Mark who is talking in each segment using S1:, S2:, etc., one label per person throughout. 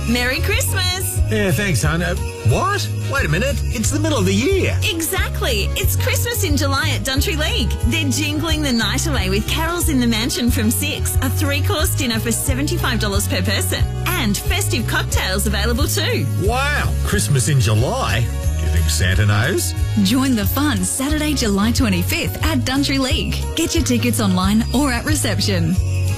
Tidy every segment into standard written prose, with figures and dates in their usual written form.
S1: Merry Christmas!
S2: Yeah, thanks, hon. What? Wait a minute. It's the middle of the year.
S1: Exactly. It's Christmas in July at Duntry League. They're jingling the night away with carols in the mansion from 6, a 3-course dinner for $75 per person, and festive cocktails available too.
S2: Wow. Christmas in July? Do you think Santa knows?
S3: Join the fun Saturday, July 25th at Duntry League. Get your tickets online or at reception.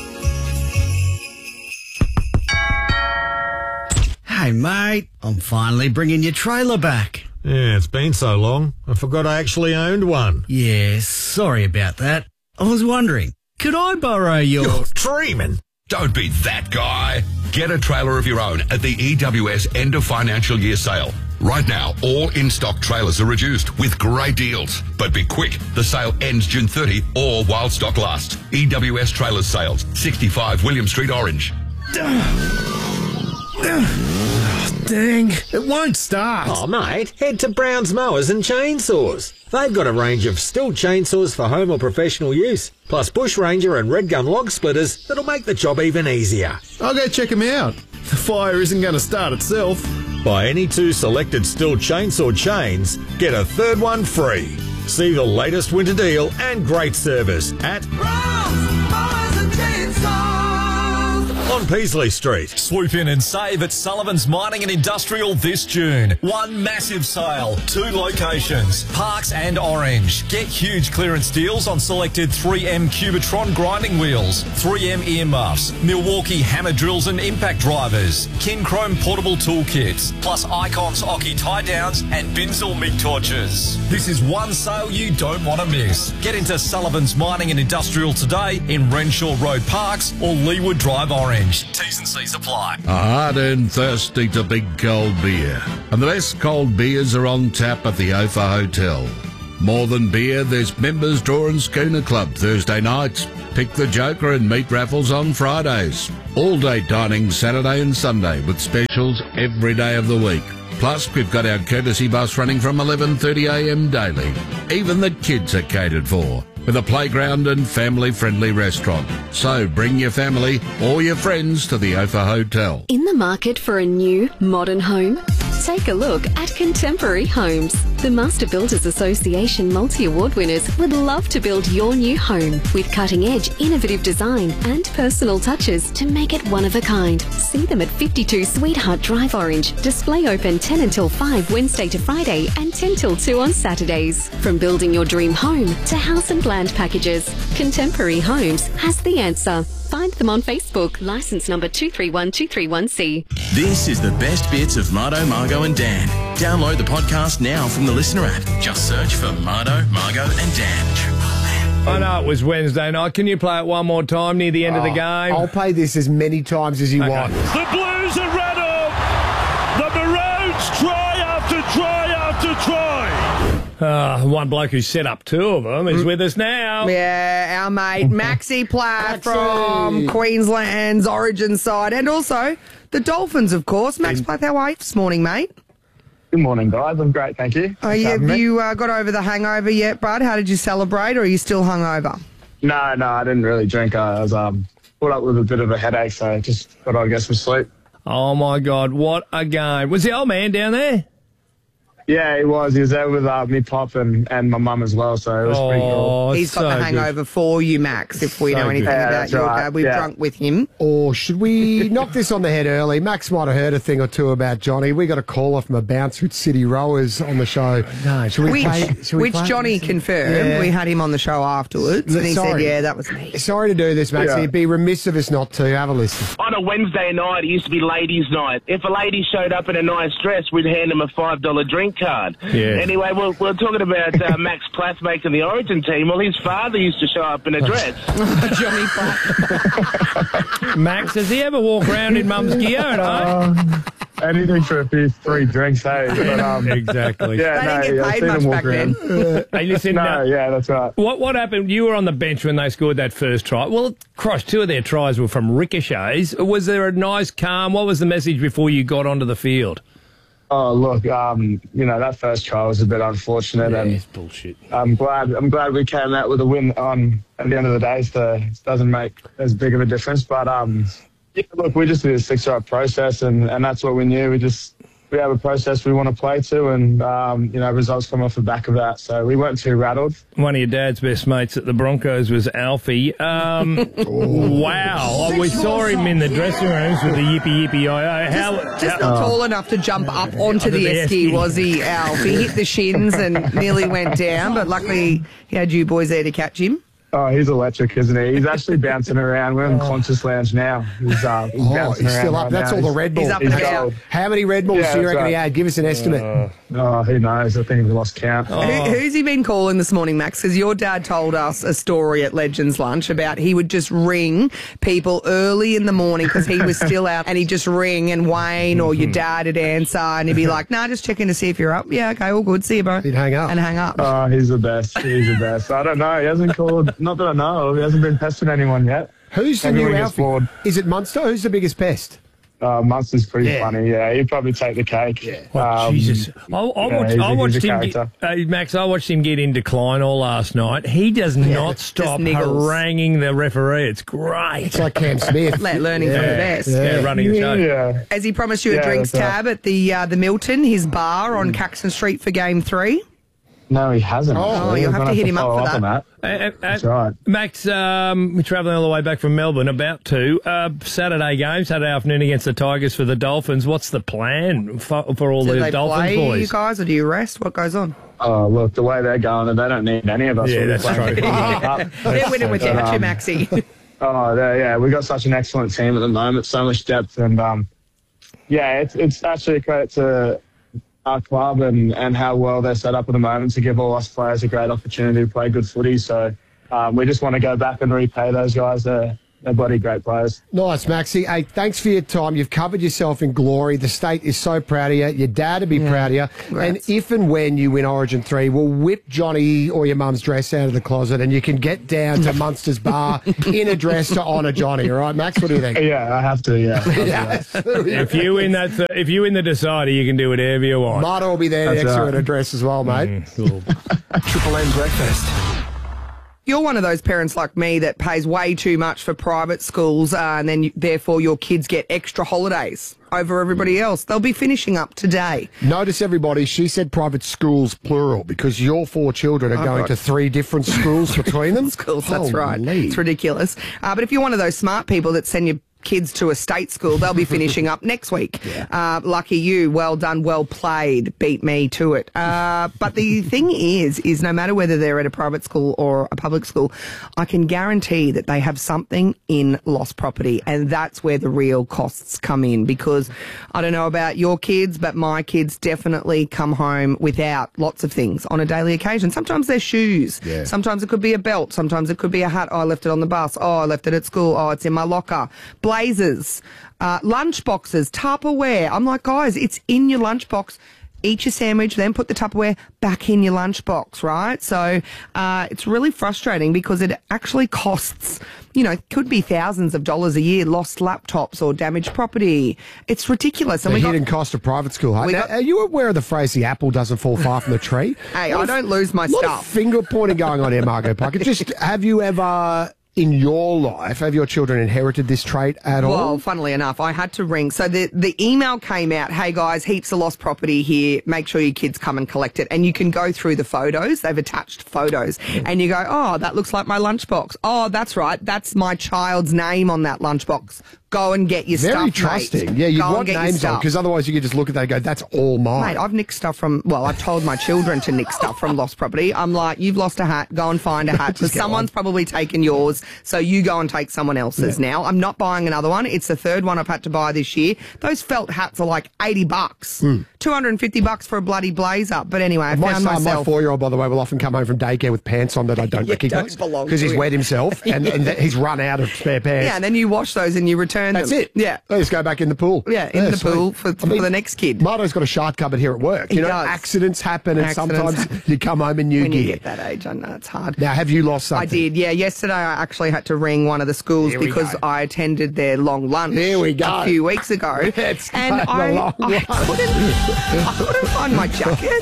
S4: Hey, mate, I'm finally bringing your trailer back.
S2: Yeah, it's been so long. I forgot I actually owned one.
S4: Yeah, sorry about that. I was wondering, could I borrow your...
S2: You're dreaming.
S5: Don't be that guy. Get a trailer of your own at the EWS end of financial year sale. Right now, all in-stock trailers are reduced with great deals. But be quick, the sale ends June 30 or while stock lasts. EWS Trailers Sales, 65 William Street, Orange.
S6: Dang, it won't start.
S2: Oh, mate, head to Brown's Mowers and Chainsaws. They've got a range of Stihl chainsaws for home or professional use, plus Bush Ranger and Red Gum log splitters that'll make the job even easier.
S6: I'll go check them out. The fire isn't going to start itself.
S2: Buy any 2 selected Stihl chainsaw chains, get a third one free. See the latest winter deal and great service at Brown's Mowers and Chainsaws on Peasley Street.
S7: Swoop in and save at Sullivan's Mining and Industrial this June. One massive sale, 2 locations, Parks and Orange. Get huge clearance deals on selected 3M Cubitron grinding wheels, 3M earmuffs, Milwaukee hammer drills and impact drivers, Kinchrome portable toolkits, plus Icons Oki tie downs and Binzel MIG torches. This is one sale you don't want to miss. Get into Sullivan's Mining and Industrial today in Renshaw Road Parks or Leewood Drive Orange. T's and C's apply.
S8: Hard-earned thirsty to big cold beer. And the best cold beers are on tap at the Ophir Hotel. More than beer, there's Members Draw and Schooner Club Thursday nights. Pick the Joker and meat raffles on Fridays. All-day dining Saturday and Sunday with specials every day of the week. Plus, we've got our courtesy bus running from 11:30am daily. Even the kids are catered for, with a playground and family-friendly restaurant. So bring your family or your friends to the Ophir Hotel.
S9: In the market for a new, modern home? Take a look at Contemporary Homes. The Master Builders Association multi-award winners would love to build your new home with cutting-edge, innovative design and personal touches to make it one of a kind. See them at 52 Sweetheart Drive, Orange. Display open 10 until 5 Wednesday to Friday and 10 till 2 on Saturdays. From building your dream home to house and land packages, Contemporary Homes has the answer. Find them on Facebook. Licence number 231231C.
S10: This is the best bits of Mardo, Margot and Dan. Download the podcast now from the Listener app. Just search for Mardo, Margot and Dan.
S11: I know it was Wednesday night. Can you play it one more time near the end of the game?
S12: I'll play this as many times as you want.
S13: The Blues are run up. The Maroons try after try after try.
S11: One bloke who set up 2 of them is with us now.
S14: Yeah, our mate Maxi Platt from Queensland's Origin side, and also the Dolphins, of course. Max Platt, how are you this morning, mate?
S15: Good morning, guys. I'm great, thank you.
S14: Have you got over the hangover yet, bud? How did you celebrate, or are you still hungover?
S15: No, I didn't really drink. I was pulled up with a bit of a headache, so I just thought I'd get some sleep.
S11: Oh, my God, what a game. Was the old man down there?
S15: Yeah, he was. He was there with me, Pop, and my mum as well, so it was pretty cool.
S14: He's got the hangover for you, Max, if we know anything about your dad. We've drunk with him.
S12: Or should we knock this on the head early? Max might have heard a thing or two about Johnny. We got a caller from a bouncer at City Rowers on the show.
S11: No,
S14: which Johnny confirmed. Yeah. We had him on the show afterwards, and he said, yeah, that was me.
S12: Sorry to do this, Max. Yeah. It'd be remiss of us not to. Have a listen.
S16: On a Wednesday night, it used to be ladies' night. If a lady showed up in a nice dress, we'd hand them a $5 drink card.
S11: Yeah.
S16: Anyway, we're talking about Max Platt making the Origin team. Well, his father used to show up in a dress.
S14: Johnny Platt.
S11: Max, does he ever walk around in mum's gear?
S15: Anything for a few free drinks, hey. But,
S11: exactly.
S15: Yeah,
S14: they didn't get paid much back then.
S11: Hey, listen,
S15: yeah, that's right.
S11: What happened? You were on the bench when they scored that first try. Well, Cross, 2 of their tries were from ricochets. Was there a nice calm? What was the message before you got onto the field?
S15: Oh, look, that first try was a bit unfortunate.
S11: Yeah,
S15: and
S11: it's bullshit.
S15: I'm glad we came out with a win at the end of the day, so it doesn't make as big of a difference. But, Yeah, look, we just did a 6-hour process, and that's what we knew. We have a process we want to play to, and, results come off the back of that. So we weren't too rattled.
S11: One of your dad's best mates at the Broncos was Alfie. Wow. We saw him in the dressing rooms with the yippee-yippee-yo-yo.
S14: Just not tall enough to jump up onto the esky, was he, Alf? He hit the shins and nearly went down, but luckily he had you boys there to catch him.
S15: Oh, he's electric, isn't he? He's actually bouncing around. We're in Conscious Lounge now. He's bouncing around.
S12: He's still up.
S15: Right
S12: That's
S15: now.
S12: all the Red Bulls.
S14: He's up and about.
S12: How many Red Bulls do you reckon he had? Give us an estimate.
S15: Who knows? I think we lost count.
S14: Who's he been calling this morning, Max? Because your dad told us a story at Legends Lunch about he would just ring people early in the morning because he was still out, and he'd just ring, and Wayne or your dad would answer, and he'd be like, "Nah, just checking to see if you're up." "Yeah, okay, all good. See you, bro."
S12: He'd hang up.
S14: And hang up.
S15: Oh, he's the best. He's the best. I don't know. He hasn't called. Not that I know of. He hasn't been pestering anyone yet.
S12: Who's the new Alfie? Is it Munster? Who's the biggest pest?
S15: Munster's pretty funny. Yeah, he'd probably take the cake. Yeah.
S11: Jesus. I watched him Max, I watched him get in decline all last night. He does not stop haranguing the referee. It's great.
S12: It's like Cam Smith.
S14: Learning from the best.
S11: Yeah, running the show.
S15: Yeah.
S14: Has he promised you a drinks tab at the Milton, his bar on Caxton Street for Game 3?
S15: No, he hasn't.
S14: Oh, you'll have to hit him up for that.
S15: That's right.
S11: Max, we're travelling all the way back from Melbourne, Saturday afternoon against the Tigers for the Dolphins. What's the plan for all these Dolphins
S14: play
S11: boys?
S14: You guys, or do you rest? What goes on?
S15: Oh, look, the way they're going, they don't need any of us.
S11: Yeah, that's true.
S14: They're winning without you, Maxie.
S15: We've got such an excellent team at the moment, so much depth, and it's actually a credit to our club and how well they're set up at the moment to give all us players a great opportunity to play good footy. So we just want to go back and repay those guys. They're bloody great players.
S12: Nice, Maxie. Hey, thanks for your time. You've covered yourself in glory. The state is so proud of you. Your dad will be proud of you.
S14: Congrats.
S12: And if and when you win Origin 3, we'll whip Johnny or your mum's dress out of the closet and you can get down to Munster's bar in a dress to honour Johnny. All right, Max? What do you think?
S15: Yeah, I have to,
S11: If you win the decider, you can do whatever you want.
S12: Marta will be there next to her in a dress as well, mate.
S11: Cool.
S12: Triple M breakfast.
S14: You're one of those parents like me that pays way too much for private schools and then therefore your kids get extra holidays over everybody else. They'll be finishing up today.
S12: Notice, everybody, she said private schools, plural, because your 4 children are going to 3 different schools between them.
S14: Schools, that's right. It's ridiculous. But if you're one of those smart people that send your kids to a state school, they'll be finishing up next week. Lucky you. Well done, well played. Beat me to it. But the thing is no matter whether they're at a private school or a public school, I can guarantee that they have something in lost property, and that's where the real costs come in, because I don't know about your kids, but my kids definitely come home without lots of things on a daily occasion. Sometimes they're shoes. Sometimes it could be a belt. Sometimes it could be a hat. Oh, I left it on the bus. Oh, I left it at school. Oh, it's in my locker. Blazers, lunch boxes, Tupperware. I'm like, guys, it's in your lunchbox. Eat your sandwich, then put the Tupperware back in your lunchbox, right? So it's really frustrating because it actually costs, could be thousands of dollars a year, lost laptops or damaged property. It's ridiculous.
S12: And the hidden cost of private school. Huh? Now, are you aware of the phrase, the apple doesn't fall far from the tree?
S14: Hey, I don't lose my
S12: stuff. A lot of
S14: stuff.
S12: finger pointing going on here, Margot Parker. Just, have you ever... in your life, have your children inherited this trait at all?
S14: Well, funnily enough, I had to ring. So the email came out, hey guys, heaps of lost property here. Make sure your kids come and collect it. And you can go through the photos. They've attached photos. And you go, oh, that looks like my lunchbox. Oh, that's right. That's my child's name on that lunchbox. Go and get your stuff,
S12: Very trusting.
S14: Mate.
S12: Yeah, you
S14: Go
S12: want
S14: and get
S12: names on, because otherwise you could just look at that and go, that's all mine.
S14: Mate, I've nicked stuff I've told my children to nick stuff from lost property. I'm like, you've lost a hat, go and find a hat, because someone's probably taken yours, so you go and take someone else's now. I'm not buying another one. It's the 3rd one I've had to buy this year. Those felt hats are like $80. $250 for a bloody blazer. But anyway, I found myself...
S12: My 4-year-old, by the way, will often come home from daycare with pants on that I don't recognise. Because he's wet himself and he's run out of spare pants.
S14: Yeah, and then you wash those and you return them.
S12: That's it.
S14: Yeah.
S12: They just go back in the pool.
S14: Yeah, in the pool for the next kid.
S12: Marto's got a shark cupboard here at work.
S14: He does.
S12: Accidents happen and sometimes you come home in new
S14: when
S12: gear.
S14: you get that age, I know it's hard.
S12: Now, have you lost something?
S14: I did, yeah. Yesterday I actually had to ring one of the schools because I attended their long lunch a few weeks ago.
S12: And I
S14: couldn't find my jacket.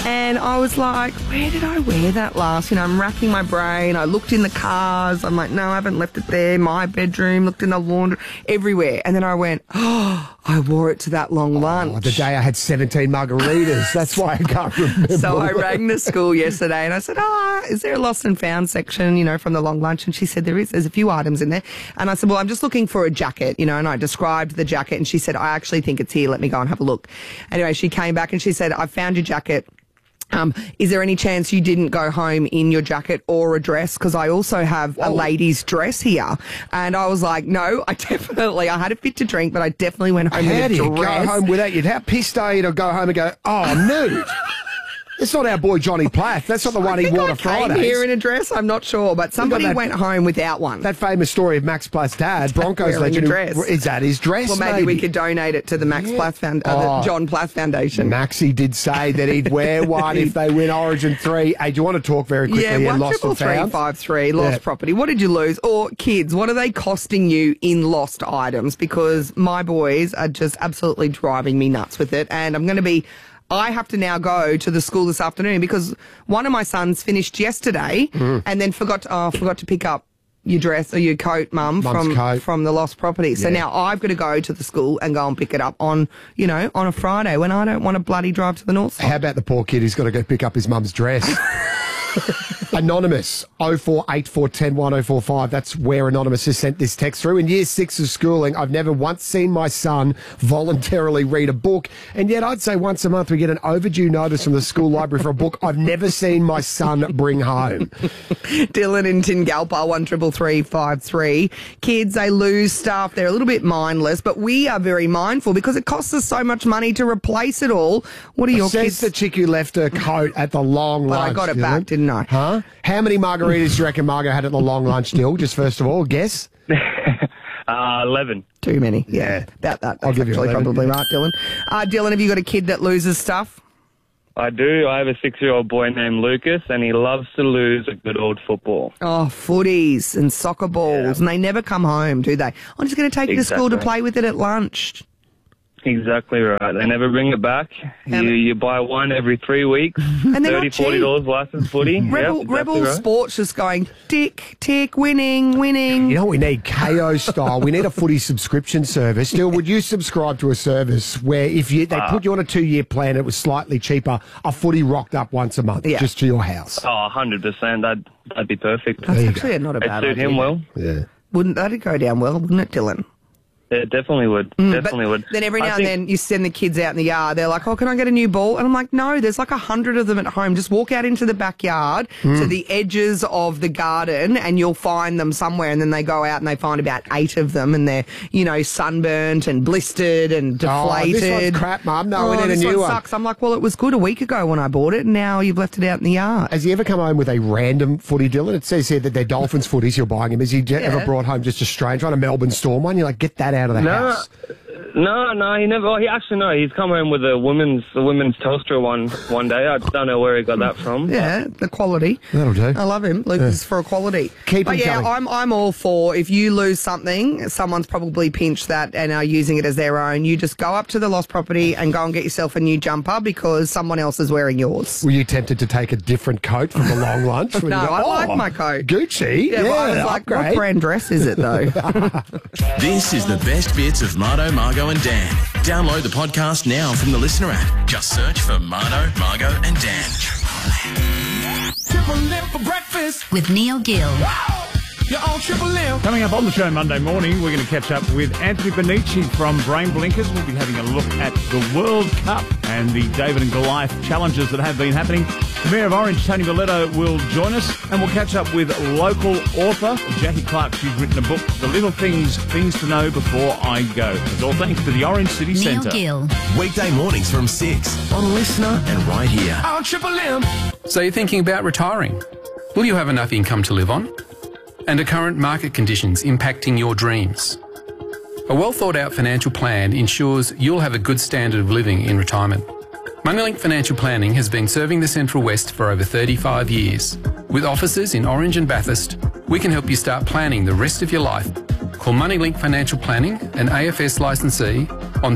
S14: And I was like, where did I wear that last? You know, I'm racking my brain. I looked in the cars. I'm like, no, I haven't left it there. My bedroom, looked in the laundry, everywhere. And then I went, oh, I wore it to that long lunch.
S12: The day I had 17 margaritas. That's why I can't remember.
S14: So I rang the school yesterday and I said, is there a lost and found section, you know, from the long lunch? And she said, there's a few items in there. And I said, well, I'm just looking for a jacket, you know, and I described the jacket and she said, I actually think it's here. Let me go and have a look. Anyway, she came back and she said, I found your jacket. Is there any chance you didn't go home in your jacket or a dress? Because I also have a lady's dress here. And I was like, no, I had a fit to drink, but I definitely went home in a dress.
S12: How do you go home without you? How pissed are you to go home and go, oh, nude? It's not our boy Johnny Plath. That's not the one he wore to Fridays.
S14: I came here in a dress, I'm not sure, but somebody went home without one.
S12: That famous story of Max Plath's dad, Broncos legend. Is that his dress?
S14: Well, maybe we could donate it to the Max Plath the John Plath Foundation.
S12: Maxie did say that he'd wear one if they win Origin 3. Hey, do you want to talk very quickly?
S14: Yeah,
S12: Lost and Found?
S14: 13353, lost property. What did you lose? Or kids, what are they costing you in lost items? Because my boys are just absolutely driving me nuts with it, and I have to now go to the school this afternoon because one of my sons finished yesterday and then forgot to pick up your dress or your coat, Mum, from the lost property. So now I've got to go to the school and go and pick it up on a Friday when I don't want to bloody drive to the north side.
S12: How about the poor kid who's got to go pick up his mum's dress? Anonymous, 0484101045. That's where Anonymous has sent this text through. In year 6 of schooling, I've never once seen my son voluntarily read a book, and yet I'd say once a month we get an overdue notice from the school library for a book I've never seen my son bring home.
S14: Dylan in Tingalpa, 13353. Kids, they lose stuff. They're a little bit mindless, but we are very mindful because it costs us so much money to replace it all. What are your kids?
S12: Says the chick who left her coat at the long lunch.
S14: I got it back, didn't I?
S12: Huh? How many margaritas do you reckon Margot had at the long lunch, Dill? Just first of all, guess?
S17: 11.
S14: Too many. Yeah, about that. That's
S12: I'll give you
S14: actually
S12: 11.
S14: probably right, Dylan. Dylan, have you got a kid that loses stuff?
S17: I do. I have a 6-year-old boy named Lucas, and he loves to lose a good old football.
S14: Oh, footies and soccer balls, and they never come home, do they? I'm just going to take you to school to play with it at lunch.
S17: Exactly right. They never bring it back. You buy one every 3 weeks.
S14: And they're
S17: $30, $40 licensed footy.
S14: Rebel Sports just going, tick, winning.
S12: You know what we need? KO style. We need a footy subscription service. Still, would you subscribe to a service where if they put you on a 2-year plan, it was slightly cheaper, a footy rocked up once a month just to your house?
S17: Oh, 100%. That'd be perfect.
S14: That's actually not a bad idea.
S17: It'd suit him well.
S12: Yeah.
S14: Wouldn't that go down well, wouldn't it, Dylan?
S17: It definitely would. Definitely would.
S14: Then every now and then you send the kids out in the yard. They're like, oh, can I get a new ball? And I'm like, no, there's like 100 of them at home. Just walk out into the backyard to the edges of the garden and you'll find them somewhere. And then they go out and they find about 8 of them and they're, sunburnt and blistered and deflated.
S12: Oh, this one's crap, Mum. No, we need a new one.
S14: Sucks. I'm like, well, it was good a week ago when I bought it and now you've left it out in the yard.
S12: Has he ever come home with a random footy, Dylan? It says here that they're Dolphins footies you're buying him. Has he ever brought home just a strange one, a Melbourne Storm one? You're like, get that out of the house.
S17: No, he never. Oh, he's come home with a women's Telstra one day. I don't know where he got that from.
S14: Yeah, the quality.
S12: That'll do.
S14: I love him. Lucas for equality.
S12: Keep him coming.
S14: I'm all for if you lose something, someone's probably pinched that and are using it as their own. You just go up to the lost property and go and get yourself a new jumper because someone else is wearing yours.
S12: Were you tempted to take a different coat from the long lunch?
S14: No, I like my coat.
S12: Gucci.
S14: Yeah, well, I was like, what brand dress is it though?
S10: This is the best bits of Mardo, Margo and Dan. Download the podcast now from the Listener app. Just search for Mardo, Margo and Dan.
S18: Triple M for breakfast.
S3: With Neil Gill.
S18: You're on Triple M.
S19: Coming up on the show Monday morning, we're going to catch up with Anthony Bonici from Brain Blinkers. We'll be having a look at the World Cup and the David and Goliath challenges that have been happening. The Mayor of Orange, Tony Miletto, will join us, and we'll catch up with local author Jackie Clark. She's written a book, The Little Things to Know Before I Go. It's all thanks to the Orange City Centre.
S3: Neil Gill.
S10: Weekday mornings from 6 on Listener and right here.
S18: On Triple M.
S20: So you're thinking about retiring? Will you have enough income to live on? And are current market conditions impacting your dreams? A well-thought-out financial plan ensures you'll have a good standard of living in retirement. Moneylink Financial Planning has been serving the Central West for over 35 years. With offices in Orange and Bathurst, we can help you start planning the rest of your life. Call Moneylink Financial Planning, an AFS licensee, on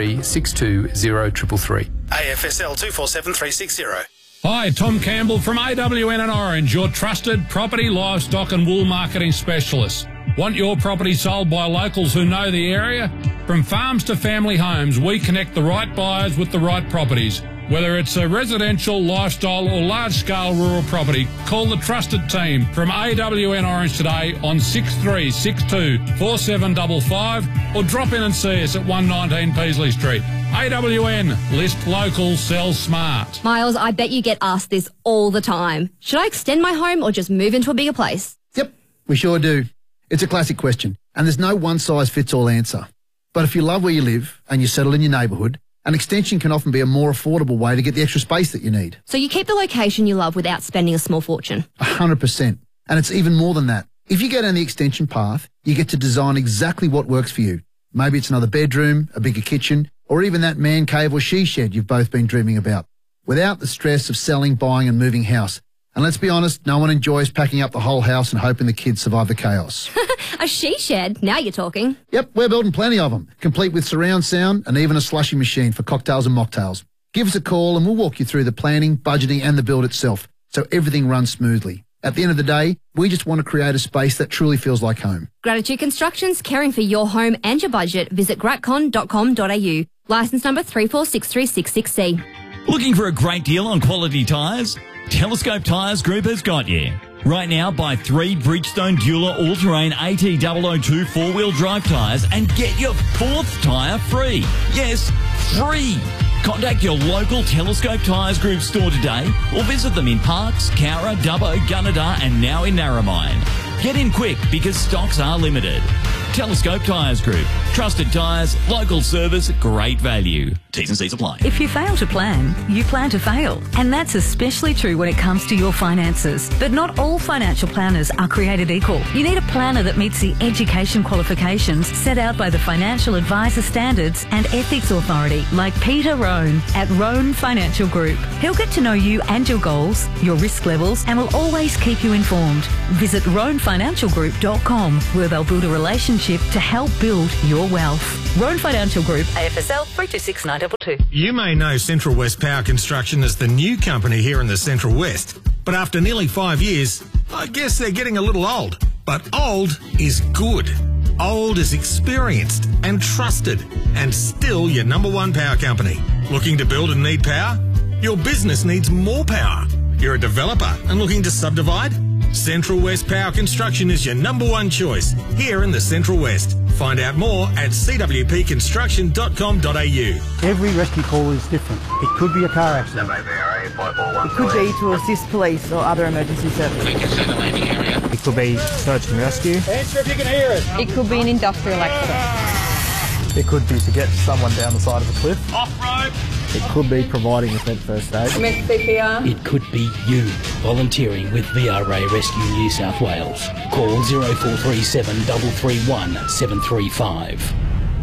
S20: 63620333.
S21: AFSL 247360.
S22: Hi, Tom Campbell from AWN and Orange, your trusted property, livestock and wool marketing specialist. Want your property sold by locals who know the area? From farms to family homes, we connect the right buyers with the right properties. Whether it's a residential, lifestyle or large-scale rural property, call the trusted team from AWN Orange today on 6362 4755 or drop in and see us at 119 Peasley Street. AWN, list local, sell smart.
S23: Miles, I bet you get asked this all the time. Should I extend my home or just move into a bigger place?
S24: Yep, we sure do. It's a classic question, and there's no one-size-fits-all answer. But if you love where you live and you settle in your neighbourhood, an extension can often be a more affordable way to get the extra space that you need.
S23: So you keep the location you love without spending a small fortune?
S24: 100%. And it's even more than that. If you go down the extension path, you get to design exactly what works for you. Maybe it's another bedroom, a bigger kitchen, or even that man cave or she shed you've both been dreaming about, without the stress of selling, buying and moving house. And let's be honest, no one enjoys packing up the whole house and hoping the kids survive the chaos.
S23: A she shed? Now you're talking.
S24: Yep, we're building plenty of them, complete with surround sound and even a slushy machine for cocktails and mocktails. Give us a call and we'll walk you through the planning, budgeting and the build itself, so everything runs smoothly. At the end of the day, we just want to create a space that truly feels like home.
S23: Gratitude Constructions, caring for your home and your budget. Visit gratcon.com.au. Licence number 346366C.
S25: Looking for a great deal on quality tyres? Telescope Tyres Group has got you. Right now, buy 3 Bridgestone Dueler all-terrain AT002 four-wheel drive tyres and get your 4th tyre free. Yes, free. Contact your local Telescope Tyres Group store today or visit them in Parkes, Cowra, Dubbo, Gunnedah and now in Narromine. Get in quick because stocks are limited. Telescope Tyres Group. Trusted tyres, local service, great value. T's and C's apply.
S26: If you fail to plan, you plan to fail. And that's especially true when it comes to your finances. But not all financial planners are created equal. You need a planner that meets the education qualifications set out by the Financial Advisor Standards and Ethics Authority, like Peter Rohn at Rohn Financial Group. He'll get to know you and your goals, your risk levels, and will always keep you informed. Visit rohnfinancialgroup.com, where they'll build a relationship to help build your wealth. Rohn Financial Group, AFSL 326922.
S2: You may know Central West Power Construction as the new company here in the Central West, but after nearly 5 years, I guess they're getting a little old. But old is good. Old is experienced and trusted, and still your number one power company. Looking to build and need power? Your business needs more power. You're a developer and looking to subdivide? Central West Power Construction is your number one choice here in the Central West. Find out more at cwpconstruction.com.au.
S27: Every rescue call is different. It could be a car accident.
S14: It could be to assist police or other emergency services.
S27: It could be search and rescue.
S14: Answer if you can hear us. It could be an industrial accident.
S27: It could be to get someone down the side of a cliff.
S14: Off-road.
S27: It could be providing event first aid.
S14: CPR.
S28: It could be you volunteering with VRA Rescue New South Wales. Call 0437 331 735.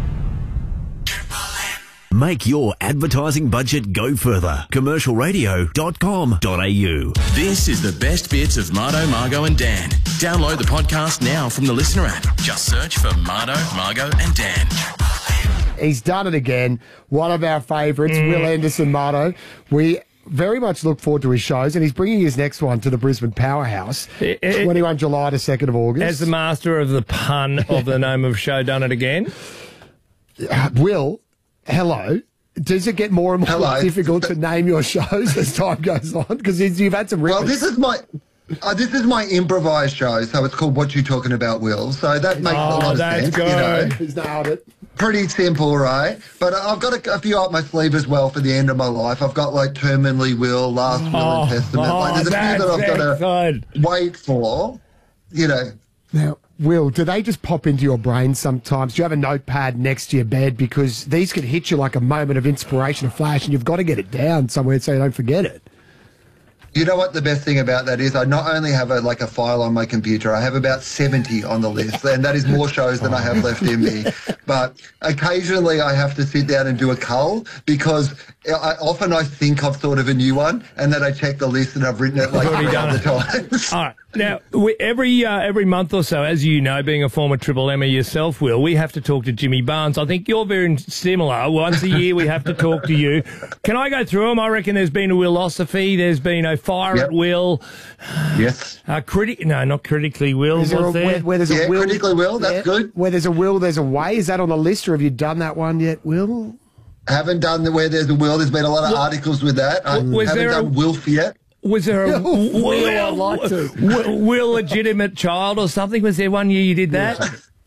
S29: Make your advertising budget go further. Commercialradio.com.au.
S10: This is the best bits of Mardo, Margo and Dan. Download the podcast now from the Listener app. Just search for Mardo, Margo and Dan.
S12: He's done it again. One of our favourites, Will Anderson Mardo. We very much look forward to his shows, and he's bringing his next one to the Brisbane Powerhouse, 21 July to 2nd of August.
S11: As the master of the pun of the name of show, done it again.
S12: Will, hello. Does it get more and more difficult to name your shows as time goes on? Because you've had some
S30: Well, this is my improvised show, so it's called What You Talking About, Will. So that makes a lot of sense.
S12: Good.
S30: You know.
S12: He's nailed it.
S30: Pretty simple, right? But I've got a few up my sleeve as well for the end of my life. I've got like Terminally Will, Last Will and Testament. There's a few that I've got to wait for, you know.
S12: Now, Will, do they just pop into your brain sometimes? Do you have a notepad next to your bed? Because these could hit you like a moment of inspiration, a flash, and you've got to get it down somewhere so you don't forget it.
S30: You know what the best thing about that is? I not only have a file on my computer, I have about 70 on the list, and that is more shows than I have left in me. But occasionally I have to sit down and do a cull because often I think of sort of a new one, and then I check the list and I've written it like 3 other times.
S11: All right. Now, every month or so, as you know, being a former Triple Emma yourself, Will, we have to talk to Jimmy Barnes. I think you're very similar. Once a year, we have to talk to you. Can I go through them? I reckon there's been a Willosophy. There's been a Fire at Will.
S30: Yes.
S11: No, not critically Will.
S12: Where there's a will,
S30: critically Will. That's good.
S12: Where there's a will, there's a way. Is that on the list, or have you done that one yet, Will?
S30: Haven't done the where there's a will. There's been a lot of articles with that. I haven't done Wilf yet.
S11: Was there a
S12: I'd like to.
S11: will legitimate child or something? Was there one year you did that?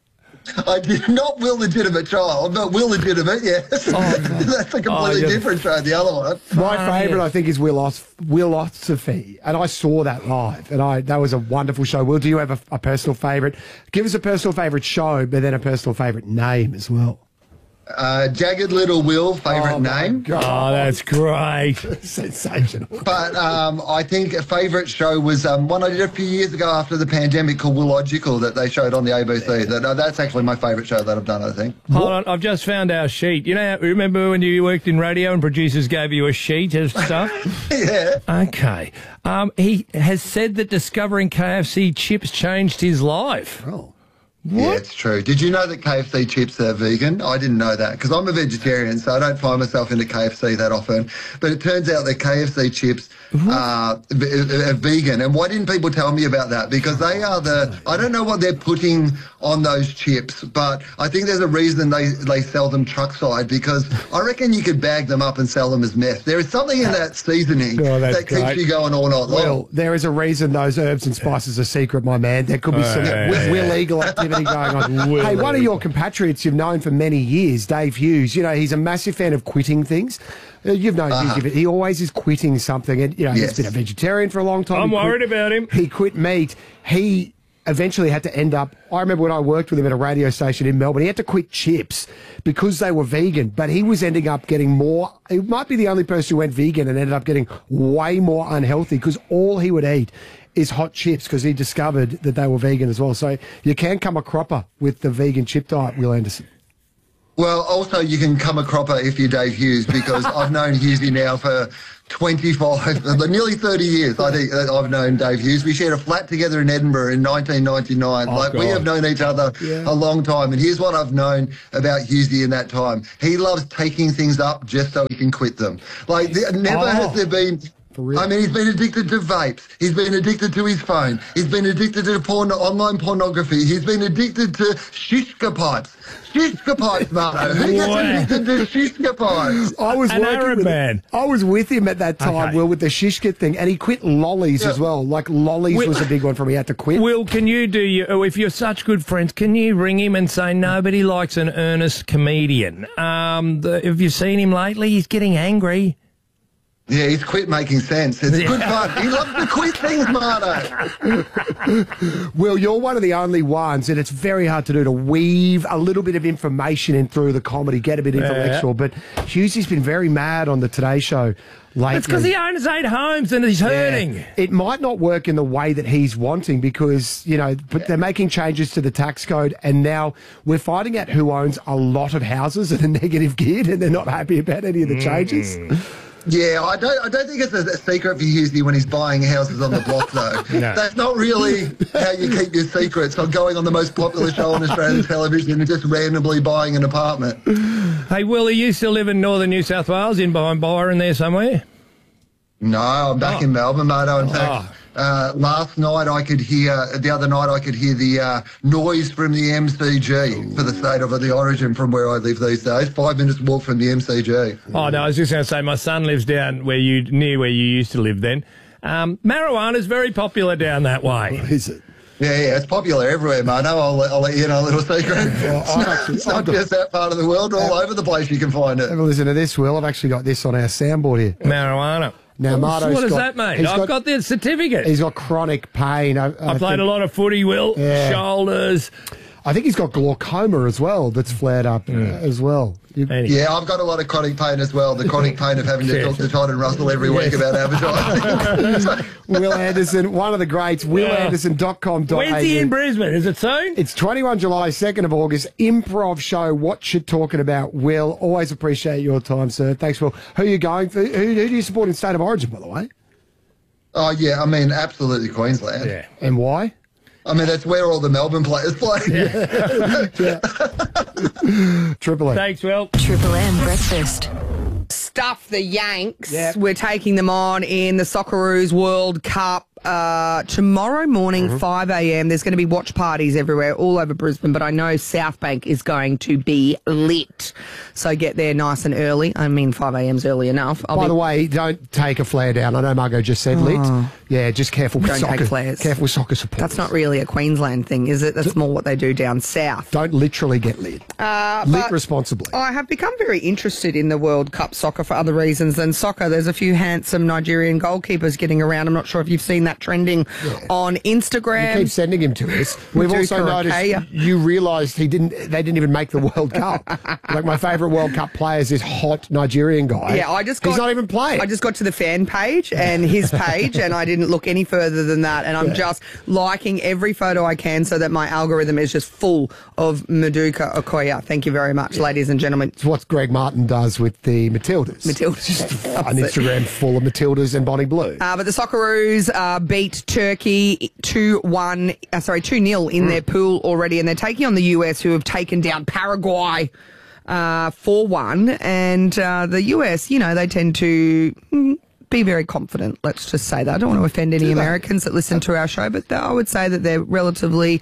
S30: I did not will legitimate child, but will legitimate, yes. That's a completely different show, the other one.
S12: My favourite, I think, is Willosophy, and I saw that live, and that was a wonderful show. Will, do you have a personal favourite? Give us a personal favourite show, but then a personal favourite name as well.
S30: Jagged Little Will, favourite name.
S11: Oh, that's great.
S12: Sensational.
S30: But I think a favourite show was one I did a few years ago after the pandemic called Willogical that they showed on the ABC. That's actually my favourite show that I've done, I think.
S11: Hold on, I've just found our sheet. You know, remember when you worked in radio and producers gave you a sheet of stuff?
S30: Yeah.
S11: Okay. He has said that discovering KFC chips changed his life.
S12: Oh.
S30: What? Yeah, it's true. Did you know that KFC chips are vegan? I didn't know that because I'm a vegetarian, so I don't find myself into KFC that often. But it turns out that KFC chips are vegan. And why didn't people tell me about that? Because they are I don't know what they're putting on those chips, but I think there's a reason they sell them truck side, because I reckon you could bag them up and sell them as meth. There is something in that seasoning that keeps you going all night long.
S12: Well, there is a reason those herbs and spices are secret, my man. There could be some illegal activity going on. Hey, one of your compatriots you've known for many years, Dave Hughes, you know, he's a massive fan of quitting things. You've known Hughes, he always is quitting something. And, you know, he's been a vegetarian for a long time.
S11: I'm worried about him.
S12: He quit meat. He eventually had to end up, I remember when I worked with him at a radio station in Melbourne, he had to quit chips because they were vegan, but he was ending up getting more, he might be the only person who went vegan and ended up getting way more unhealthy because all he would eat is hot chips because he discovered that they were vegan as well. So you can come a cropper with the vegan chip diet, Will Anderson.
S30: Well, also you can come a cropper if you're Dave Hughes, because I've known Hughesy now for nearly 30 years. I think that I've known Dave Hughes. We shared a flat together in Edinburgh in 1999. We have known each other a long time. And here's what I've known about Hughesy in that time. He loves taking things up just so he can quit them. Like, never has there been... I mean, he's been addicted to vapes. He's been addicted to his phone. He's been addicted to online pornography. He's been addicted to shishka pipes. Shishka pipes, Marto. Who gets addicted to shishka pipes?
S12: I was with him at that time, Will, with the shishka thing, and he quit lollies as well. Like, lollies was a big one for him. He had to quit.
S11: Will, can you if you're such good friends, can you ring him and say nobody likes an earnest comedian? Have you seen him lately? He's getting angry.
S30: Yeah, he's quit making sense. It's good fun. He loves to quit things, Marto.
S12: Well, you're one of the only ones, and it's very hard to do, to weave a little bit of information in through the comedy, get a bit intellectual. But Hughesy's been very mad on the Today Show lately.
S11: It's because he owns 8 homes and he's hurting.
S12: It might not work in the way that he's wanting because, you know, but they're making changes to the tax code, and now we're finding out who owns a lot of houses at a negative geared, and they're not happy about any of the changes.
S30: Yeah, I don't think it's a secret for Hughesy when he's buying houses on the block, though. No. That's not really how you keep your secrets, on going on the most popular show on Australian television and just randomly buying an apartment.
S11: Hey, Will, you still live in northern New South Wales, in behind Byron there somewhere?
S30: No, I'm back in Melbourne, Marto. In fact, the other night I could hear the noise from the MCG for the state of the origin from where I live these days. 5 minutes walk from the MCG.
S11: Oh, no, I was just going to say, my son lives down near where you used to live then. Marijuana is very popular down that way.
S12: Is it?
S30: Yeah, it's popular everywhere, mate. I'll let you know a little secret. It's not just that part of the world. All over the place you can find it.
S12: Have a listen to this, Will. I've actually got this on our soundboard here.
S11: Marijuana.
S12: Now, Marto's
S11: what does that mean? I've got the certificate.
S12: He's got chronic pain.
S11: I played a lot of footy, Will. Yeah. Shoulders.
S12: I think he's got glaucoma as well that's flared up as well.
S30: Yeah, I've got a lot of chronic pain as well. The chronic pain of having to talk to Todd and Russell every week about advertising.
S12: Will Anderson, one of the greats, willanderson.com.au.
S11: When's he in Brisbane? Is it soon?
S12: It's 21 July, 2nd of August, improv show. What you talking about, Will? Always appreciate your time, sir. Thanks, Will. Who are you going for? Who do you support in State of Origin, by the way?
S30: Oh, yeah, I mean, absolutely Queensland.
S12: Yeah. And why?
S30: I mean, that's where all the Melbourne players play.
S12: Triple M.
S11: Thanks, Will.
S1: Triple M breakfast.
S14: Stuff the Yanks. We're taking them on in the Socceroos World Cup. Tomorrow morning, 5 a.m, there's going to be watch parties everywhere, all over Brisbane, but I know South Bank is going to be lit. So get there nice and early. I mean, 5 a.m's early enough.
S12: By the way, don't take a flare down. I know Margot just said lit. Yeah, just careful with
S14: Don't
S12: soccer.
S14: take flares.
S12: Careful with soccer support.
S14: That's not really a Queensland thing, is it? That's more what they do down south.
S12: Don't literally get lit. Lit
S14: But
S12: responsibly.
S14: I have become very interested in the World Cup soccer for other reasons than soccer. There's a few handsome Nigerian goalkeepers getting around. I'm not sure if you've seen that trending on Instagram.
S12: You keep sending him to us. We've also noticed you realised they didn't even make the World Cup. Like my favourite World Cup player is this hot Nigerian guy.
S14: Yeah, he's not
S12: even playing.
S14: I just got to the fan page and his page, and I didn't look any further than that. And I'm just liking every photo I can so that my algorithm is just full of Maduka Okoye. Thank you very much, ladies and gentlemen.
S12: It's what Greg Martin does with the Matildas. On Instagram full of Matildas and Bonnie Blue.
S14: But the Socceroos beat Turkey 2-0 in their pool already, and they're taking on the US, who have taken down Paraguay 4-1. And the US, they tend to be very confident. Let's just say that. I don't want to offend any Americans that listen to our show, but I would say that they're relatively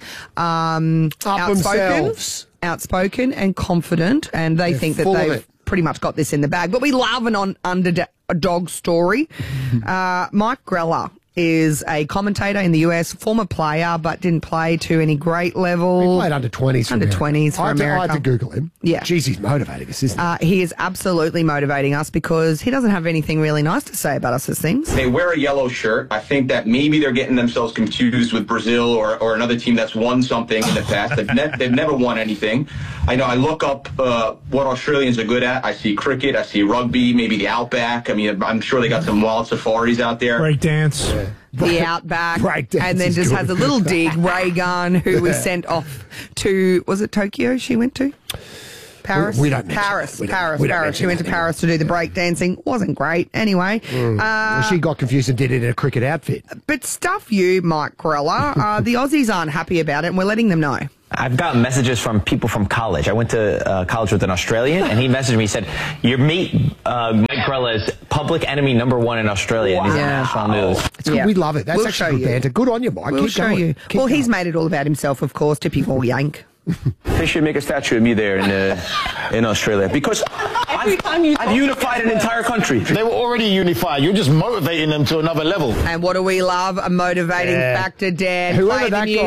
S14: outspoken and confident, and they think that they've pretty much got this in the bag. But we love an underdog story. Mike Grella is a commentator in the US, former player, but didn't play to any great level.
S12: He played under 20s for America.
S14: America.
S12: I had to Google him.
S14: Yeah.
S12: Jeez, he's motivating us, isn't he?
S14: He is absolutely motivating us because he doesn't have anything really nice to say about us as things.
S4: They wear a yellow shirt. I think that maybe they're getting themselves confused with Brazil or another team that's won something in the past. They've never won anything. I know I look up what Australians are good at. I see cricket, I see rugby, maybe the Outback. I mean, I'm sure they got some wild safaris out there.
S11: Breakdance.
S14: The Outback, and then just has a little dig. Ray Gunn, who was sent off to, was it Tokyo she went to? Paris?
S12: We don't
S14: Paris.
S12: We
S14: Paris. She went to Paris to do the breakdancing. Wasn't great. Anyway.
S12: Well, she got confused and did it in a cricket outfit.
S14: But stuff you, Mike Grella. The Aussies aren't happy about it, and we're letting them know.
S5: I've gotten messages from people from college. I went to college with an Australian, and he messaged me, he said, your mate, Mike Grella, is public enemy #1 in Australia, and he's in national news.
S12: It's good. We love it. That's actually good banter. Good on you, Mike.
S14: We'll
S12: Keep
S14: show
S12: going.
S14: you.
S12: Keep
S14: He's made it all about himself, of course, typical Yank.
S6: They should make a statue of me there in Australia, because I've unified an entire country. They were already unified. You're just motivating them to another level.
S14: And what do we love? A motivating factor, Dan.
S12: Whoever
S14: Play the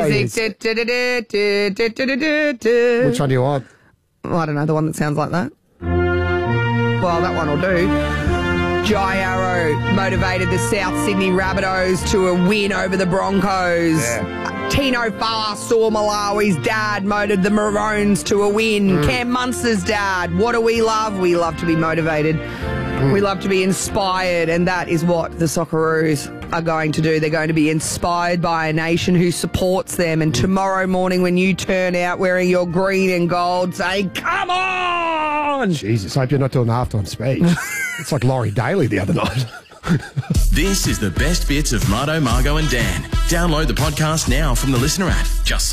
S14: music.
S12: Which one do you want?
S14: Well, I don't know, the one that sounds like that. Well, that one will do. Jai Arrow motivated the South Sydney Rabbitohs to a win over the Broncos. Tino Fasaw Malawi's dad motivated the Maroons to a win. Cam Munster's dad. What do we love? We love to be motivated. We love to be inspired, and that is what the Socceroos are going to do. They're going to be inspired by a nation who supports them. And tomorrow morning when you turn out wearing your green and gold, say, come on!
S12: Jesus, hope you're not doing the halftime speech. It's like Laurie Daly the other night.
S10: This is the best bits of Marto, Margot and Dan. Download the podcast now from the Listener app. Just